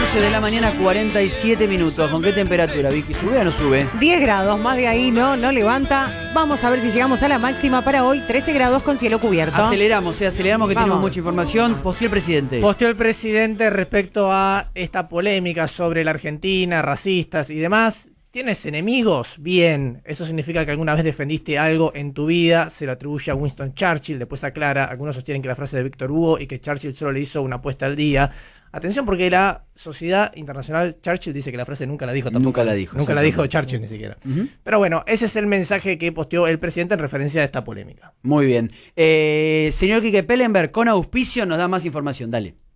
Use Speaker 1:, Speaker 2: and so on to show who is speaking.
Speaker 1: 12 de la mañana, 47 minutos. ¿Con qué temperatura, Vicky? ¿Sube o no sube?
Speaker 2: 10 grados, más de ahí no levanta. Vamos a ver si llegamos a la máxima para hoy, 13 grados con cielo cubierto.
Speaker 1: Aceleramos que
Speaker 2: Vamos.
Speaker 1: tenemos mucha información. Posteó el presidente.
Speaker 3: Posteó el presidente respecto a esta polémica sobre la Argentina, racistas y demás. ¿Tienes enemigos? Bien. Eso significa que alguna vez defendiste algo en tu vida. Se lo atribuye a Winston Churchill. Después aclara, algunos sostienen que la frase de Víctor Hugo y que Churchill solo le hizo una apuesta al día. Atención, porque la Sociedad Internacional Churchill dice que la frase nunca la dijo tampoco.
Speaker 1: Nunca la dijo.
Speaker 3: Nunca la dijo Churchill ni siquiera. Pero bueno, ese es el mensaje que posteó el presidente en referencia a esta polémica.
Speaker 1: Muy bien. Señor Quique Pellenberg, con auspicio nos da más información. Dale.